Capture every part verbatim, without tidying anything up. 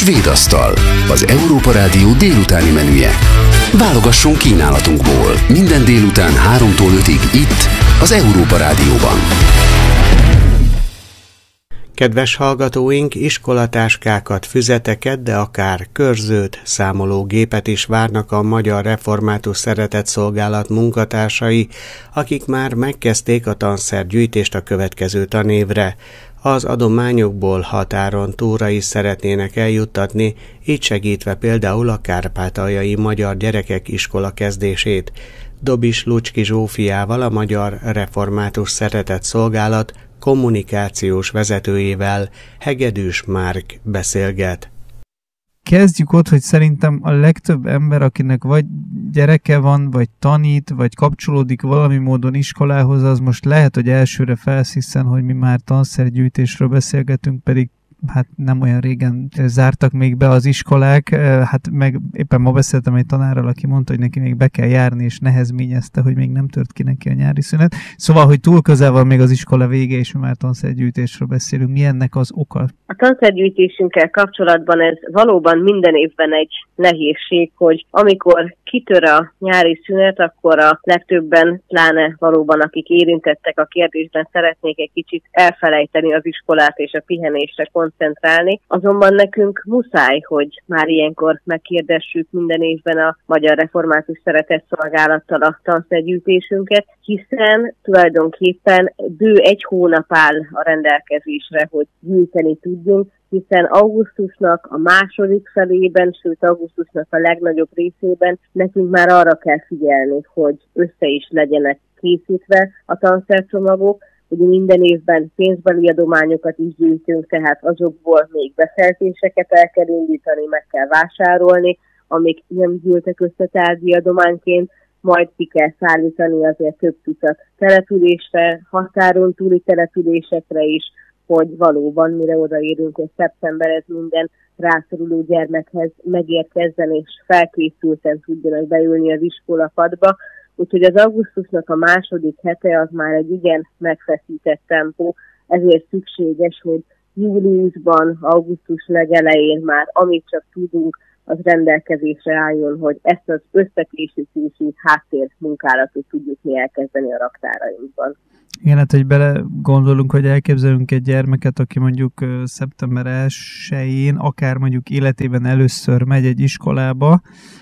Svédasztal, az Európa Rádió délutáni menüje. Válogassunk kínálatunkból minden délután háromtól ötig itt, az Európa Rádióban. Kedves hallgatóink, iskolatáskákat, füzeteket, de akár körzőt, számológépet is várnak a Magyar Református Szeretetszolgálat munkatársai, akik már megkezdték a tanszergyűjtést a következő tanévre. Az adományokból határon túlra is szeretnének eljuttatni, így segítve például a kárpátaljai magyar gyerekek iskola kezdését. Dobis Lucski Zsófiával, a Magyar Református Szeretetszolgálat kommunikációs vezetőjével Hegedűs Márk beszélget. Kezdjük ott, hogy szerintem a legtöbb ember, akinek vagy gyereke van, vagy tanít, vagy kapcsolódik valami módon iskolához, az most lehet, hogy elsőre felsziszen, hogy mi már tanszergyűjtésről beszélgetünk, pedig hát nem olyan régen zártak még be az iskolák, hát meg éppen ma beszéltem egy tanárral, aki mondta, hogy neki még be kell járni, és nehezményezte, hogy még nem tört ki neki a nyári szünet. Szóval, hogy túl közel van még az iskola vége, és már tanszergyűjtésről beszélünk. Mi ennek az oka? A tanszergyűjtésünkkel kapcsolatban ez valóban minden évben egy nehézség, hogy amikor kitör a nyári szünet, akkor a legtöbben, pláne valóban akik érintettek a kérdésben, szeretnék egy kicsit elfelejteni az iskolát és a pihenésre koncentrálni. Azonban nekünk muszáj, hogy már ilyenkor megkérdessük minden évben a Magyar Református Szeretetszolgálattal a tanszergyűjtésünket, hiszen tulajdonképpen bő egy hónap áll a rendelkezésre, hogy gyűjteni tudjunk, hiszen augusztusnak a második felében, sőt augusztusnak a legnagyobb részében nekünk már arra kell figyelni, hogy össze is legyenek készítve a tanszercsomagok. Ugye minden évben pénzbeli adományokat is gyűjtünk, tehát azokból még beszerzéseket el kell indítani, meg kell vásárolni, amik nem gyűltek össze tárgyi adományként, majd ki kell szállítani azért több tucat településre, határon túli településekre is, hogy valóban mire odaérünk, hogy szeptember ez minden rászoruló gyermekhez megérkezzen és felkészülten tudjanak beülni az iskolapadba. Úgyhogy az augusztusnak a második hete az már egy igen megfeszített tempó, ezért szükséges, hogy júliusban, augusztus legelején már amit csak tudunk, az rendelkezésre álljon, hogy ezt az összekészítési háttérmunkálatot tudjuk mi elkezdeni a raktárainkban. Igen, hát hogy bele gondolunk, hogy elképzelünk egy gyermeket, aki mondjuk szeptember elsején, akár mondjuk életében először megy egy iskolába,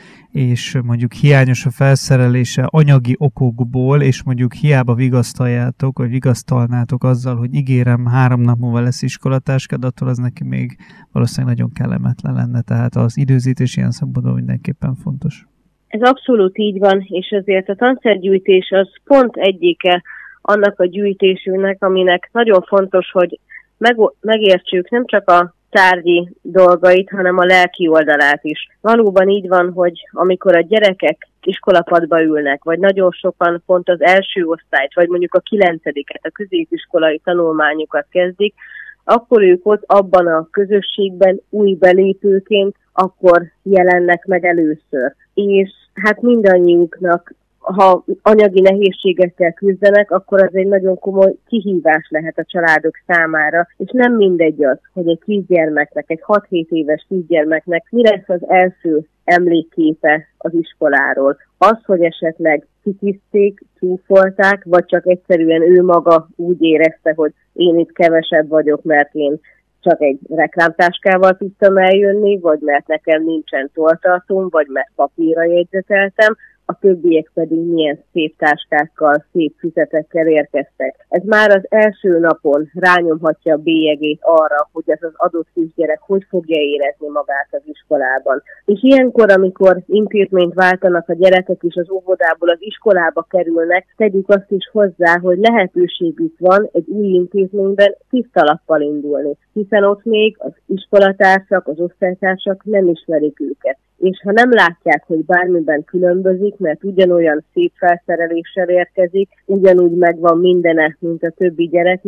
és mondjuk hiányos a felszerelése anyagi okokból, és mondjuk hiába vigasztaljátok, vagy vigasztalnátok azzal, hogy ígérem, három nap múlva lesz iskolatáskad, attól az neki még valószínűleg nagyon kellemetlen lenne, tehát az időzítés ilyen szempontból mindenképpen fontos. Ez abszolút így van, és azért a tanszergyűjtés az pont egyike annak a gyűjtésünknek, aminek nagyon fontos, hogy meg, megértsük nem csak a tárgyi dolgait, hanem a lelki oldalát is. Valóban így van, hogy amikor a gyerekek iskolapadba ülnek, vagy nagyon sokan pont az első osztályt, vagy mondjuk a kilencediket, a középiskolai tanulmányokat kezdik, akkor ők ott abban a közösségben új belépőként akkor jelennek meg először. És hát mindannyiuknak, ha anyagi nehézségekkel küzdenek, akkor az egy nagyon komoly kihívás lehet a családok számára, és nem mindegy az, hogy egy kisgyermeknek, egy hat-hét éves kisgyermeknek mi lesz az első emlékképe az iskoláról. Az, hogy esetleg kikiszték, csúfolták, vagy csak egyszerűen ő maga úgy érezte, hogy én itt kevesebb vagyok, mert én csak egy reklámtáskával tudtam eljönni, vagy mert nekem nincsen tolltartóm, vagy mert papírra jegyzeteltem, a többiek pedig milyen szép táskákkal, szép füzetekkel érkeztek. Ez már az első napon rányomhatja a bélyegét arra, hogy ez az adott kisgyerek hogy fogja érezni magát az iskolában. És ilyenkor, amikor intézményt váltanak a gyerekek és az óvodából az iskolába kerülnek, tegyük azt is hozzá, hogy lehetőségük van egy új intézményben tiszta lappal indulni, hiszen ott még az iskolatársak, az osztálytársak nem ismerik őket. És ha nem látják, hogy bármiben különbözik, mert ugyanolyan szép felszereléssel érkezik, ugyanúgy megvan mindene, mint a többi gyereknek,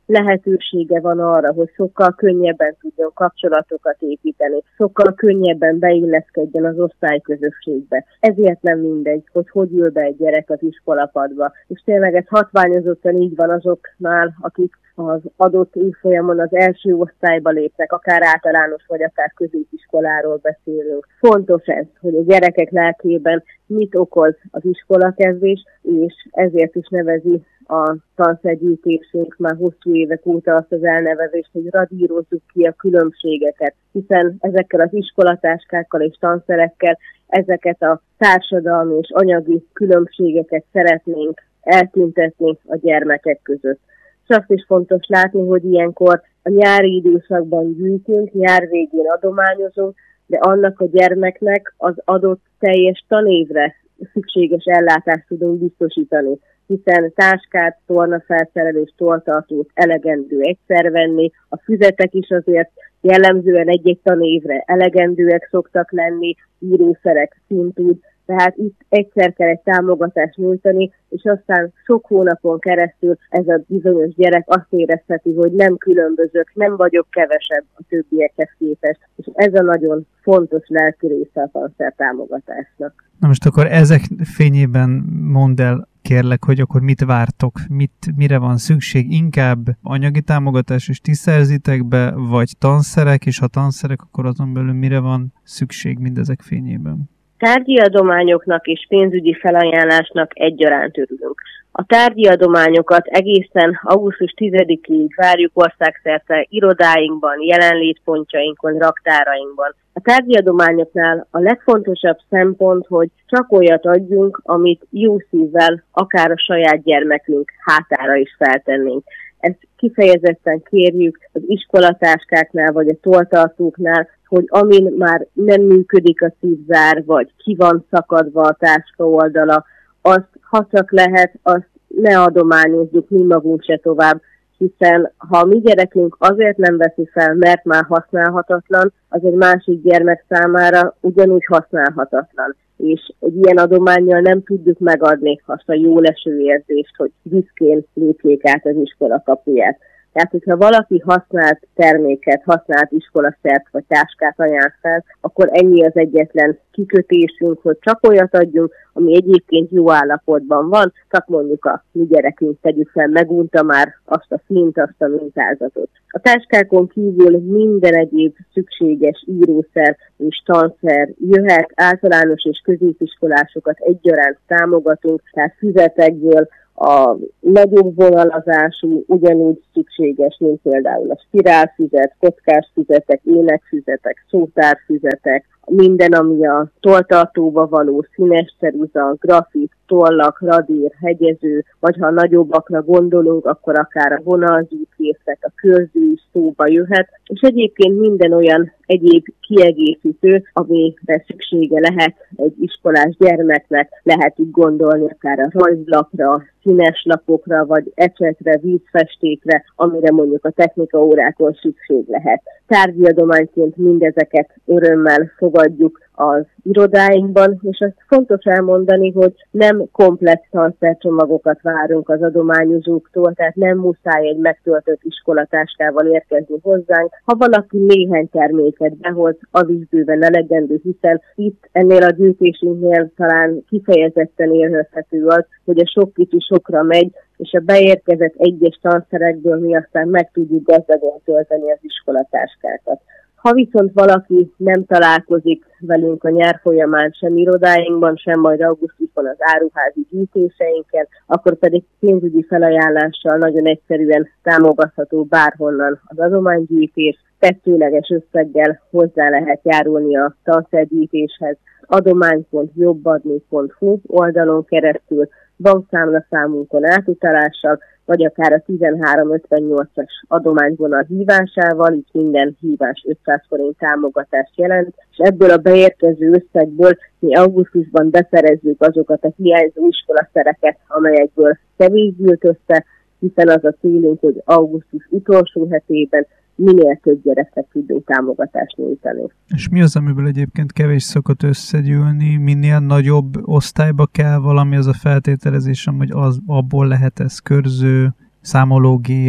lehetősége van arra, hogy sokkal könnyebben tudjon kapcsolatokat építeni, sokkal könnyebben beilleszkedjen az osztályközösségbe. Ezért nem mindegy, hogy hogy ül be egy gyerek az iskolapadba. És tényleg ez hatványozottan így van azoknál, akik az adott évfolyamon az első osztályba lépnek, akár általános vagy akár középiskoláról beszélünk. Fontos ez, hogy a gyerekek lelkében mit okoz az iskolakezdés, és ezért is nevezi a tanszergyűjtésünk már hosszú évek óta azt az elnevezést, hogy radírozzuk ki a különbségeket, hiszen ezekkel az iskolatáskákkal és tanszerekkel ezeket a társadalmi és anyagi különbségeket szeretnénk eltüntetni a gyermekek között. És azt is fontos látni, hogy ilyenkor a nyári időszakban gyűjtünk, nyár végén adományozunk, de annak a gyermeknek az adott teljes tanévre szükséges ellátást tudunk biztosítani, hiszen táskát, tornafelszerelést, tolltartót elegendő egyszer venni, a füzetek is azért jellemzően egy-egy tanévre elegendőek szoktak lenni, írószerek szintúgy, tehát itt egyszer kell egy támogatást nyújtani, és aztán sok hónapon keresztül ez a bizonyos gyerek azt érezheti, hogy nem különbözök, nem vagyok kevesebb a többiekhez képest, és ez a nagyon fontos lelki része a tanszer támogatásnak. Na most akkor ezek fényében mondd el, kérlek, hogy akkor mit vártok, mit, mire van szükség, inkább anyagi támogatás és ti szerzitek be, vagy tanszerek, és ha tanszerek, akkor azon belül mire van szükség mindezek fényében? Tárgyi adományoknak és pénzügyi felajánlásnak egyaránt örülünk. A tárgyi adományokat egészen augusztus tizedikéig várjuk országszerte irodáinkban, jelenlétpontjainkon, raktárainkban. A tárgyi adományoknál a legfontosabb szempont, hogy csak olyat adjunk, amit jó szívvel akár a saját gyermekünk hátára is feltennénk. Ezt kifejezetten kérjük az iskolatáskáknál vagy a tolltartóknál, hogy amin már nem működik a szívzár, vagy ki van szakadva a táska oldala, azt, ha csak lehet, azt ne adományozzuk mi magunk se tovább, hiszen ha a mi gyerekünk azért nem veszi fel, mert már használhatatlan, az egy másik gyermek számára ugyanúgy használhatatlan. És egy ilyen adománnyal nem tudjuk megadni azt a jó leső érzést, hogy büszkén lépjék át az iskola kapuját. Tehát, hogyha valaki használt terméket, használt iskolaszert vagy táskát ajánl fel, akkor ennyi az egyetlen kikötésünk, hogy csak olyat adjunk, ami egyébként jó állapotban van, csak mondjuk a mi gyerekünk tegyük fel, megunta már azt a színt, azt a mintázatot. A táskákon kívül minden egyéb szükséges írószer és tanszer jöhet, általános és középiskolásokat egyaránt támogatunk, tehát füzetekből, a nagyobb vonalazású ugyanúgy szükséges, mint például a spirálfüzet, kockás füzetek, énekfüzetek, szótárfüzetek, minden, ami a tolltartóba való színes ceruza, grafit, tollak, radír, hegyező, vagy ha nagyobbakra gondolunk, akkor akár a vonalzúkészlet, a körző is szóba jöhet, és egyébként minden olyan egyéb kiegészítő, amire szüksége lehet egy iskolás gyermeknek, lehet így gondolni akár a rajzlapra, színes lapokra, vagy ecsetre, vízfestékre, amire mondjuk a technika órákon szükség lehet. Tárgyi adományként mindezeket örömmel fogadjuk az irodáinkban, és azt fontos elmondani, hogy nem komplex tanszercsomagokat várunk az adományozóktól, tehát nem muszáj egy megtöltött iskolatáskával érkezni hozzánk. Ha valaki néhány terméket behoz, az is bőven elegendő, hiszen itt ennél a gyűjtésünknél talán kifejezetten érhető az, hogy a sok kicsi sokra megy, és a beérkezett egyes tanszerekből mi aztán meg tudjuk gazdagon tölteni az iskolatáskákat. Ha viszont valaki nem találkozik velünk a nyár folyamán sem irodáinkban, sem majd augusztusban az áruházi gyűjtéseinken, akkor pedig pénzügyi felajánlással nagyon egyszerűen támogatható bárhonnan az adománygyűjtés, tetszőleges összeggel hozzá lehet járulni a tanszergyűjtéshez. adomány pont jobbadni pont hu oldalon keresztül, bankszámlaszámunkon átutalással, vagy akár a tizenhárom ötvennyolcas adományvonal hívásával, így minden hívás ötszáz forint támogatást jelent, és ebből a beérkező összegből mi augusztusban beszerezzük azokat a hiányzó iskolaszereket, amelyekből kevés gyűlt össze, hiszen az a célunk, hogy augusztus utolsó hetében minél több gyereknek tudjunk támogatást nyújtani. És mi az, amiből egyébként kevés szokott összegyűlni? Minél nagyobb osztályba kell valami, az a feltételezésem, hogy az, abból lehet ez körző, számológép,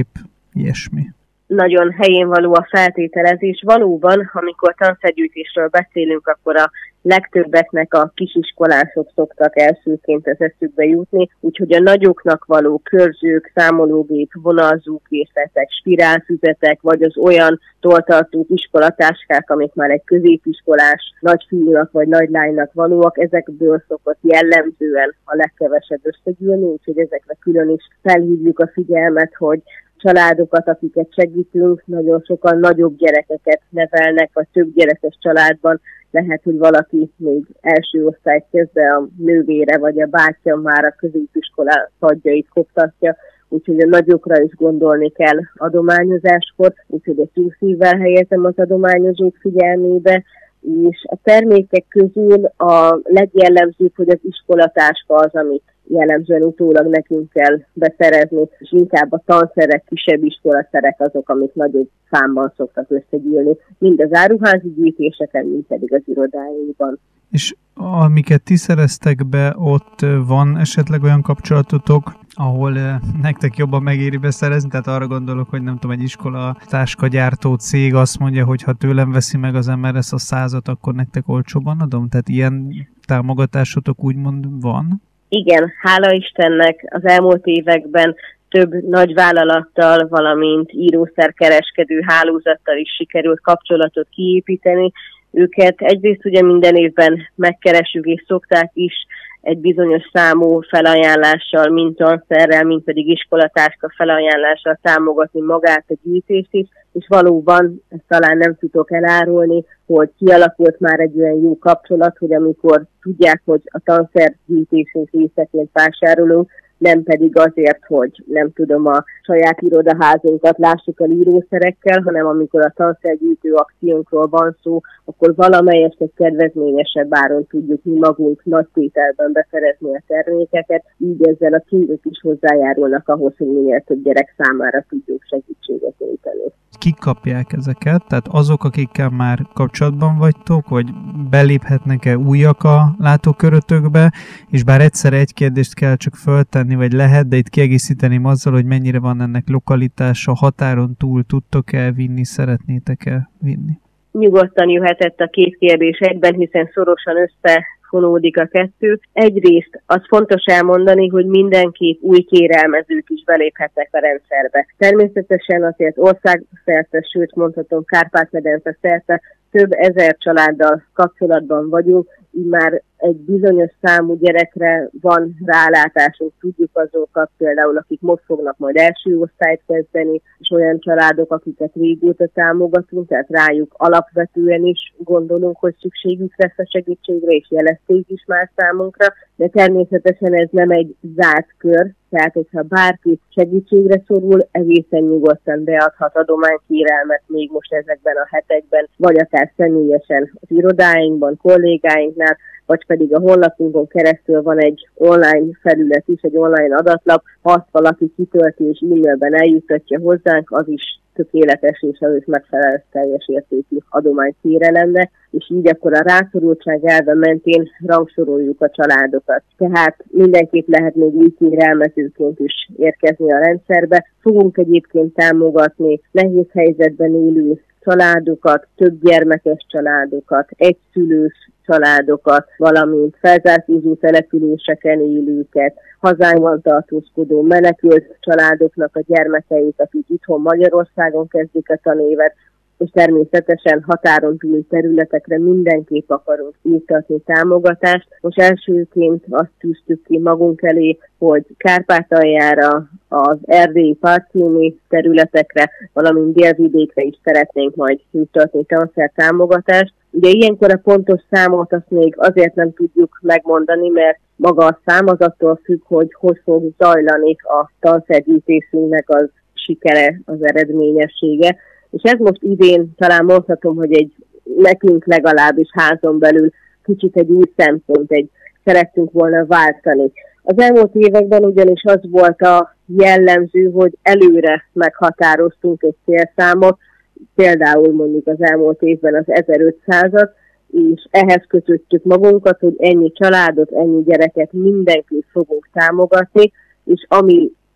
ilyesmi? Nagyon helyén való a feltételezés. Valóban, amikor tanszergyűjtésről beszélünk, akkor a legtöbbeknek a kisiskolások szoktak elsőként az eszükbe jutni, úgyhogy a nagyoknak való körzők, számológép, vonalzókészletek, spirálfüzetek, vagy az olyan toltartó iskolatáskák, amik már egy középiskolás nagyfiúnak vagy nagylánynak valóak, ezekből szokott jellemzően a legkevesebb összegyűlni, úgyhogy ezekre külön is felhívjuk a figyelmet, hogy családokat, akiket segítünk, nagyon sokan nagyobb gyerekeket nevelnek, vagy több gyerekes családban. Lehet, hogy valaki még első osztályt kezdve, a nővére vagy a bátyja már a középiskola padjait koptatja, úgyhogy a nagyokra is gondolni kell adományozáskor, úgyhogy egy jó szívvel helyezem az adományozók figyelmébe, és a termékek közül a legjellemzőbb, hogy az iskolatáska az, amit jellemzően utólag nekünk kell beszerezni, és inkább a tanszerek, kisebb iskolaszerek azok, amik nagyobb számban szoktak összegyűlni, mind az áruházi gyűjtéseken, mind pedig az irodáinkban. És amiket ti szereztek be, ott van esetleg olyan kapcsolatotok, ahol nektek jobban megéri beszerezni, tehát arra gondolok, hogy nem tudom, egy iskola táskagyártó cég azt mondja, hogy ha tőlem veszi meg az ember ezt a százat, akkor nektek olcsóban adom? Tehát ilyen támogatásotok úgymond van? Igen, hála Istennek az elmúlt években több nagy vállalattal, valamint írószerkereskedő hálózattal is sikerült kapcsolatot kiépíteni. Őket egyrészt ugye minden évben megkeressük és szokták is egy bizonyos számú felajánlással, mint tanszerrel, mint pedig iskolatáska felajánlással támogatni magát a gyűjtést is, és valóban, ezt talán nem tudok elárulni, hogy kialakult már egy olyan jó kapcsolat, hogy amikor tudják, hogy a tanszergyűjtésünk részeként vásárolunk, nem pedig azért, hogy nem tudom, a saját irodaházunkat lássuk el írószerekkel, hanem amikor a tanszergyűjtő akciónkról van szó, akkor valamelyest egy kedvezményesebb áron tudjuk mi magunk nagy tételben beszerezni a termékeket, így ezzel a cégek is hozzájárulnak ahhoz, hogy minél több gyerek számára tudjuk segítséget nyújtani. Kik kapják ezeket? Tehát azok, akikkel már kapcsolatban vagytok, vagy beléphetnek-e újak a látókörötökbe, és bár egyszer egy kérdést kell csak föltenni, vagy lehet, de itt kiegészíteném azzal, hogy mennyire van ennek lokalitása, határon túl tudtok-e vinni, szeretnétek-e vinni? Nyugodtan jöhetett a két kérdés egyben, hiszen szorosan összefonódik a kettő. Egyrészt az fontos elmondani, hogy mindenki új kérelmezők is beléphetnek a rendszerbe. Természetesen azért országszerte, sőt mondhatom Kárpát-medence szerte több ezer családdal kapcsolatban vagyunk, így már egy bizonyos számú gyerekre van rálátásunk, tudjuk azokat például, akik most fognak majd első osztályt kezdeni, és olyan családok, akiket régóta támogatunk, tehát rájuk alapvetően is gondolunk, hogy szükségük lesz a segítségre, és jelezték is már számunkra, de természetesen ez nem egy zárt kör, tehát hogyha bárki segítségre szorul, egészen nyugodtan beadhat adománykérelmet még most ezekben a hetekben, vagy akár személyesen az irodáinkban, kollégáinknál, vagy pedig a honlapunkon keresztül van egy online felület is, egy online adatlap, ha azt valaki kitölti és e-mailben eljuttatja hozzánk, az is tökéletes és az is megfelelő teljes értékű adománykérelemnek, és így akkor a rászorultság elve mentén rangsoroljuk a családokat. Tehát mindenképp lehet még új kérelmezőként is érkezni a rendszerbe. Fogunk egyébként támogatni nehéz helyzetben élő családokat, több gyermekes családokat, egyszülős családokat, valamint felzárkózó településeken élőket, hazánkban tartózkodó menekült családoknak a gyermekeit, akik itthon Magyarországon kezdik a tanévet, és természetesen határon túli területekre mindenképp akarunk juttatni támogatást. Most elsőként azt tűztük ki magunk elé, hogy Kárpátaljára, az erdélyi partcími területekre, valamint délvidékre is szeretnénk majd juttatni tanszer támogatást. Ugye ilyenkor a pontos számot azt még azért nem tudjuk megmondani, mert maga a szám az attól függ, hogy hogy fog zajlani a tanszergyűjtésünknek az sikere, az eredményessége. És ez most idén talán mondhatom, hogy egy nekünk legalábbis házon belül kicsit egy új szempont, egy szerettünk volna váltani. Az elmúlt években ugyanis az volt a jellemző, hogy előre meghatároztunk egy célszámot, például mondjuk az elmúlt évben az ezerötszázat, és ehhez kötöttük magunkat, hogy ennyi családot, ennyi gyereket mindenki fogunk támogatni, és ami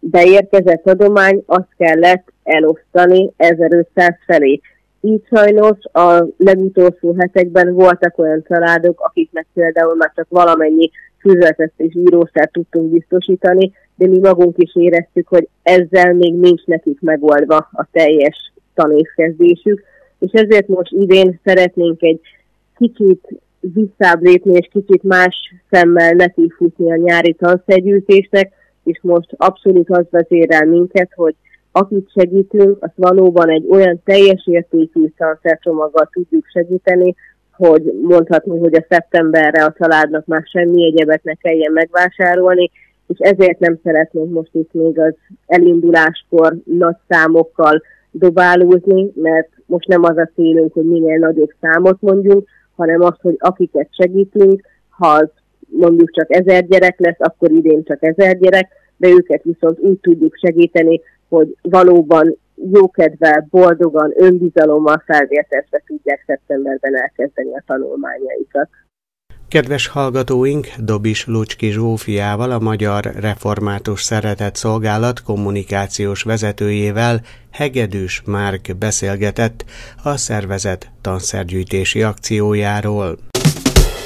beérkezett adomány, azt kellett elosztani ezerötszáz felé. Így sajnos a legutolsó hetekben voltak olyan családok, akiknek például már csak valamennyi füzetet és írószert tudtunk biztosítani, de mi magunk is éreztük, hogy ezzel még nincs nekik megoldva a teljes tanévkezdésük, és ezért most idén szeretnénk egy kicsit visszább lépni, és kicsit más szemmel nekifutni a nyári tanszergyűjtésnek, és most abszolút az vezérel minket, hogy akit segítünk, azt valóban egy olyan teljes értékű tanszercsomaggal tudjuk segíteni, hogy mondhatni, hogy a szeptemberre a családnak már semmi egyebet ne kelljen megvásárolni, és ezért nem szeretnénk most itt még az elinduláskor nagy számokkal dobálózni, mert most nem az a célunk, hogy minél nagyobb számot mondjunk, hanem az, hogy akiket segítünk, ha az mondjuk csak ezer gyerek lesz, akkor idén csak ezer gyerek, de őket viszont úgy tudjuk segíteni, hogy valóban jókedvel, boldogan, önbizalommal felvértezve tudják szeptemberben elkezdeni a tanulmányaikat. Kedves hallgatóink, Dobis Lucski Zsófiával, a Magyar Református Szeretett Szolgálat kommunikációs vezetőjével, Hegedűs Márk beszélgetett a szervezet tanszergyűjtési akciójáról.